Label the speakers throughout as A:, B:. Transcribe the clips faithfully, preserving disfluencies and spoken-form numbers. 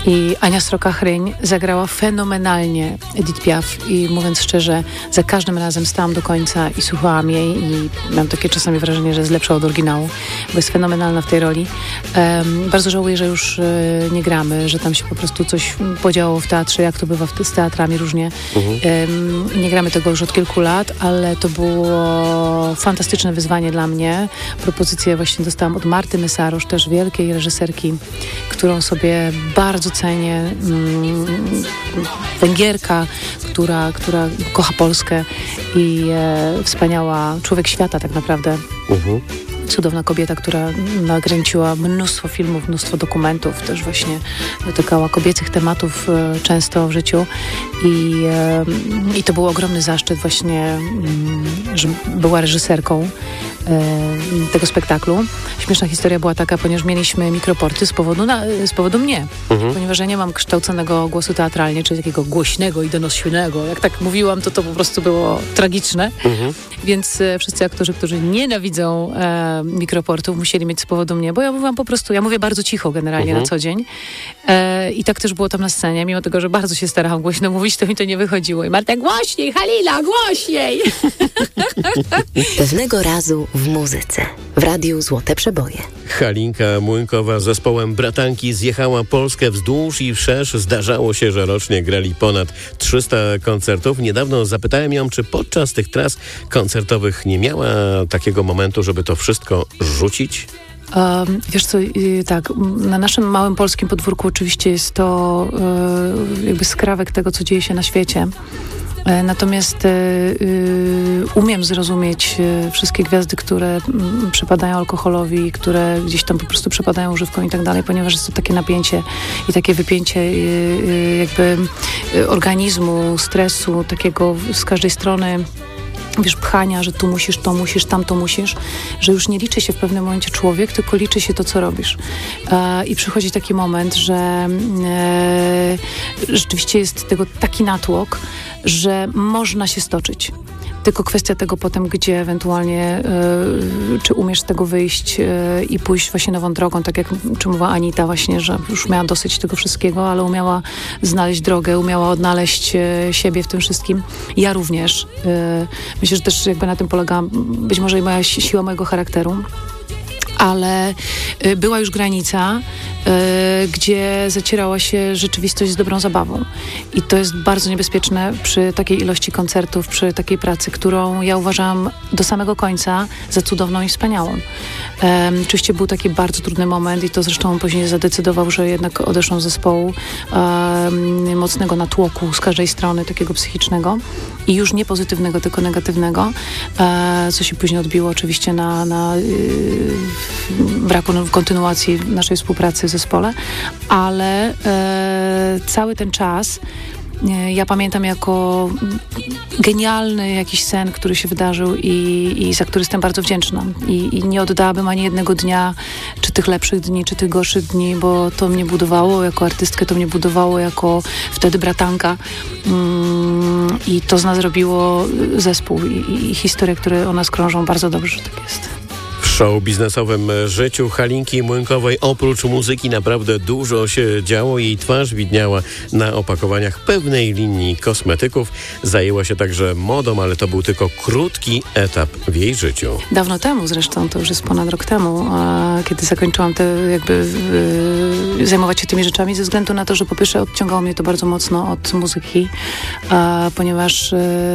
A: I Ania Sroka-Chryń zagrała fenomenalnie Edith Piaf i mówiąc szczerze, za każdym razem stałam do końca i słuchałam jej i mam takie czasami wrażenie, że jest lepsza od oryginału, bo jest fenomenalna w tej roli. Um, bardzo żałuję, że już y, nie gramy, że tam się po prostu coś podziało w teatrze, jak to bywa w, z teatrami różnie. Mhm. Um, nie gramy tego już od kilku lat, ale to było fantastyczne wyzwanie dla mnie. Propozycję właśnie dostałam od Marty Mesarosz, też wielkiej reżyserki, którą sobie bardzo cenię. Mm, Węgierka, która, która kocha Polskę i e, wspaniała, człowiek świata tak naprawdę. Mhm. Cudowna kobieta, która nakręciła mnóstwo filmów, mnóstwo dokumentów, też właśnie dotykała kobiecych tematów e, często w życiu i, e, i to był ogromny zaszczyt właśnie, m, że była reżyserką e, tego spektaklu. Śmieszna historia była taka, ponieważ mieliśmy mikroporty z powodu, na, z powodu mnie, mhm. ponieważ ja nie mam kształconego głosu teatralnie, czyli takiego głośnego i donośnego. Jak tak mówiłam, to to po prostu było tragiczne. Mhm. Więc e, wszyscy aktorzy, którzy nienawidzą e, mikroportów, musieli mieć z powodu mnie, bo ja mówiłam po prostu, ja mówię bardzo cicho generalnie mhm. na co dzień. E, I tak też było tam na scenie, mimo tego, że bardzo się starałam głośno mówić, to mi to nie wychodziło. I Marta, głośniej, Halina, głośniej!
B: Pewnego razu w muzyce, w radiu Złote Przeboje.
C: Halinka Młynkowa z zespołem Bratanki zjechała Polskę wzdłuż i wszerz. Zdarzało się, że rocznie grali ponad trzysta koncertów. Niedawno zapytałem ją, czy podczas tych tras koncertowych nie miała takiego momentu, żeby to wszystko rzucić?
A: Um, wiesz co, yy, tak, na naszym małym polskim podwórku oczywiście jest to yy, jakby skrawek tego, co dzieje się na świecie. Natomiast y, umiem zrozumieć y, wszystkie gwiazdy, które y, przypadają alkoholowi, które gdzieś tam po prostu przypadają używką i tak dalej, ponieważ jest to takie napięcie i takie wypięcie y, y, jakby y, organizmu, stresu, takiego z każdej strony, wiesz, pchania, że tu musisz, to musisz, tam to musisz, że już nie liczy się w pewnym momencie człowiek, tylko liczy się to, co robisz. E, I przychodzi taki moment, że e, rzeczywiście jest tego taki natłok, że można się stoczyć. Tylko kwestia tego potem, gdzie ewentualnie, y, czy umiesz z tego wyjść y, i pójść właśnie nową drogą, tak jak czy mówiła Anita właśnie, że już miała dosyć tego wszystkiego, ale umiała znaleźć drogę, umiała odnaleźć y, siebie w tym wszystkim. Ja również. Y, myślę, że też jakby na tym polega być może i moja siła mojego charakteru. Ale y, była już granica, y, gdzie zacierała się rzeczywistość z dobrą zabawą. I to jest bardzo niebezpieczne przy takiej ilości koncertów, przy takiej pracy, którą ja uważam do samego końca za cudowną i wspaniałą. Um, oczywiście był taki bardzo trudny moment i to zresztą później zadecydował, że jednak odeszłam z zespołu um, mocnego natłoku z każdej strony, takiego psychicznego i już nie pozytywnego, tylko negatywnego, e, co się później odbiło oczywiście na, na y, braku kontynuacji naszej współpracy w zespole, ale e, cały ten czas e, ja pamiętam jako genialny jakiś sen, który się wydarzył i, i za który jestem bardzo wdzięczna. I, I nie oddałabym ani jednego dnia, czy tych lepszych dni, czy tych gorszych dni, bo to mnie budowało jako artystkę, to mnie budowało jako wtedy bratanka. Mm, I to z nas zrobiło zespół i, i historie, które o nas krążą, bardzo dobrze, że tak jest.
C: W show biznesowym życiu Halinki Młynkowej oprócz muzyki naprawdę dużo się działo. Jej twarz widniała na opakowaniach pewnej linii kosmetyków. Zajęła się także modą, ale to był tylko krótki etap w jej życiu.
A: Dawno temu zresztą, to już jest ponad rok temu, kiedy zakończyłam te jakby yy, zajmować się tymi rzeczami ze względu na to, że po pierwsze odciągało mnie to bardzo mocno od muzyki, a, ponieważ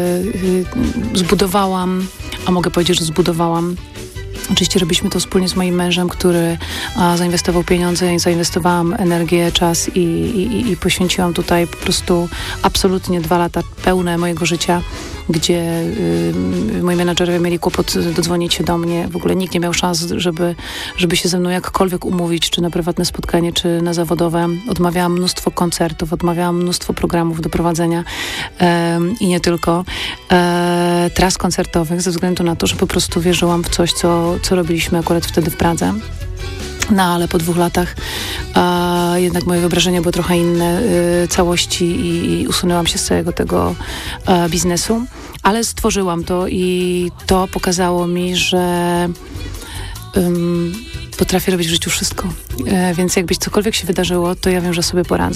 A: yy, zbudowałam, a mogę powiedzieć, że zbudowałam Oczywiście robiliśmy to wspólnie z moim mężem, który a, zainwestował pieniądze i zainwestowałam energię, czas i, i, i poświęciłam tutaj po prostu absolutnie dwa lata pełne mojego życia, gdzie y, moi menadżerowie mieli kłopot dodzwonić się do mnie. W ogóle nikt nie miał szans, żeby, żeby się ze mną jakkolwiek umówić, czy na prywatne spotkanie, czy na zawodowe. Odmawiałam mnóstwo koncertów, odmawiałam mnóstwo programów do prowadzenia e, i nie tylko e, tras koncertowych, ze względu na to, że po prostu wierzyłam w coś, co, co robiliśmy akurat wtedy w Pradze. No ale po dwóch latach a, jednak moje wyobrażenie było trochę inne y, całości i, i usunęłam się z całego tego a, biznesu, ale stworzyłam to i to pokazało mi, że ym, potrafię robić w życiu wszystko, y, więc jakbyś cokolwiek się wydarzyło, to ja wiem, że sobie poradzę.